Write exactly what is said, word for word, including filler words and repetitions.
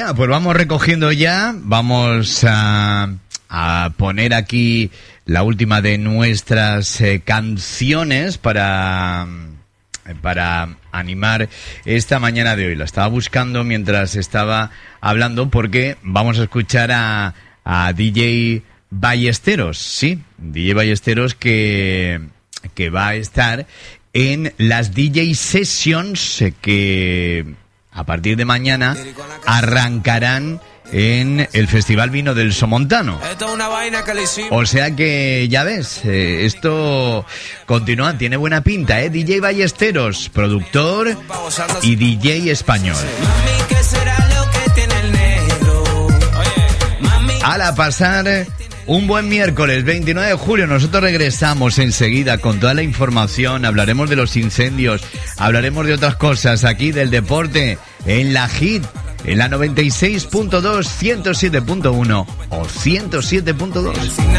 Venga, pues vamos recogiendo ya, vamos a, a poner aquí la última de nuestras eh, canciones para, para animar esta mañana de hoy. La estaba buscando mientras estaba hablando porque vamos a escuchar a, a D J Ballesteros, sí, D J Ballesteros que, que va a estar en las D J Sessions que a partir de mañana arrancarán en el Festival Vino del Somontano. O sea que ya ves, eh, esto continúa, tiene buena pinta, ¿eh? D J Ballesteros, productor y D J español. A la pasar un buen miércoles veintinueve de julio, nosotros regresamos enseguida con toda la información, hablaremos de los incendios, hablaremos de otras cosas aquí del deporte en la Hit, en la noventa y seis punto dos, ciento siete punto uno o ciento siete punto dos.